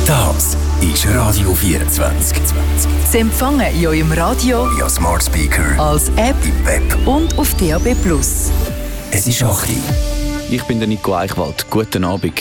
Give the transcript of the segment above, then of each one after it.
Das ist Radio 24. Sie empfangen in eurem Radio, via Smart Speaker, als App im Web und auf DAB+. Es ist 8 Uhr. Ich bin der Nico Eichwald. Guten Abend.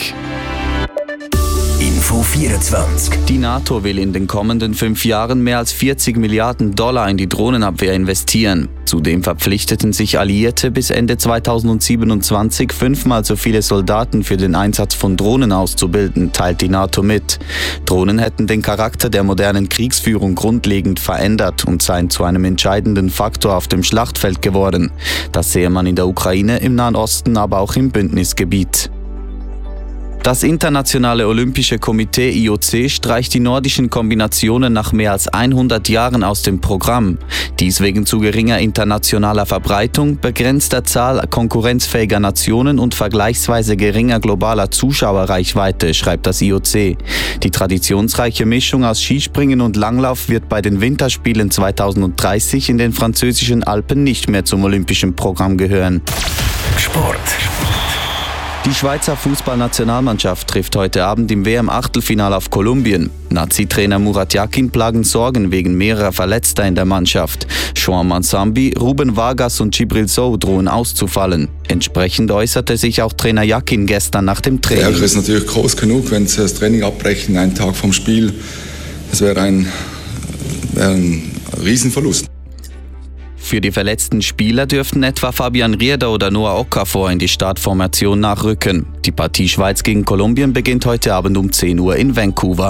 Info 24. Die NATO will in den kommenden 5 Jahren mehr als $40 Milliarden in die Drohnenabwehr investieren. Zudem verpflichteten sich Alliierte bis Ende 2027 5-mal so viele Soldaten für den Einsatz von Drohnen auszubilden, teilt die NATO mit. Drohnen hätten den Charakter der modernen Kriegsführung grundlegend verändert und seien zu einem entscheidenden Faktor auf dem Schlachtfeld geworden. Das sehe man in der Ukraine, im Nahen Osten, aber auch im Bündnisgebiet. Das Internationale Olympische Komitee IOC streicht die nordischen Kombinationen nach mehr als 100 Jahren aus dem Programm. Dies wegen zu geringer internationaler Verbreitung, begrenzter Zahl konkurrenzfähiger Nationen und vergleichsweise geringer globaler Zuschauerreichweite, schreibt das IOC. Die traditionsreiche Mischung aus Skispringen und Langlauf wird bei den Winterspielen 2030 in den französischen Alpen nicht mehr zum olympischen Programm gehören. Sport. Die Schweizer Fußballnationalmannschaft trifft heute Abend im WM-Achtelfinale auf Kolumbien. Nazi-Trainer Murat Yakin plagen Sorgen wegen mehrerer Verletzter in der Mannschaft. Juan Mansambi, Ruben Vargas und Djibril Sow drohen auszufallen. Entsprechend äußerte sich auch Trainer Yakin gestern nach dem Training. Der Ärger ist natürlich groß genug, wenn sie das Training abbrechen, einen Tag vom Spiel. Das wäre ein Riesenverlust. Für die verletzten Spieler dürften etwa Fabian Rieder oder Noah Okafor in die Startformation nachrücken. Die Partie Schweiz gegen Kolumbien beginnt heute Abend um 10 Uhr in Vancouver.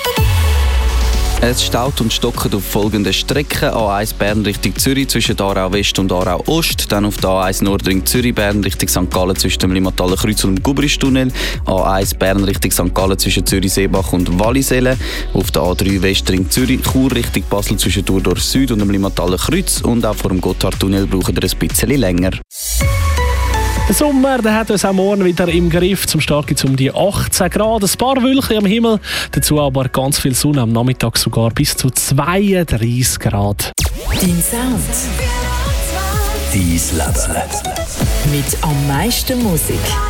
Es staut und stockt auf folgende Strecken: A1 Bern Richtung Zürich zwischen Aarau West und Aarau Ost, dann auf der A1 Nordring Zürich Bern Richtung St. Gallen zwischen dem Limmathaler Kreuz und dem Gubristunnel, A1 Bern Richtung St. Gallen zwischen Zürich Seebach und Wallisellen, auf der A3 Westring Zürich Chur Richtung Basel zwischen Thurdorf Süd und dem Limmathaler Kreuz, und auch vor dem Gotthardtunnel braucht ihr ein bisschen länger. Der Sommer, der hat uns auch morgen wieder im Griff. Zum Start gibt es um die 18 Grad, ein paar Wölkchen am Himmel, dazu aber ganz viel Sonne, am Nachmittag sogar bis zu 32 Grad. Dein Sound. Dein Leben. Mit am meisten Musik.